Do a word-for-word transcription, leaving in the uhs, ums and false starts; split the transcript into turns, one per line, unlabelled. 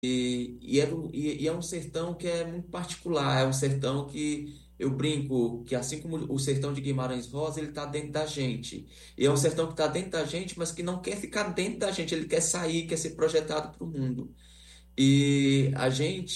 E, e, é, um- e- e é um sertão que é muito particular, é um sertão que eu brinco que assim como o sertão de Guimarães Rosa, ele está dentro da gente. E é um sertão que está dentro da gente, mas que não quer ficar dentro da gente, ele quer sair, quer ser projetado para o mundo. E a gente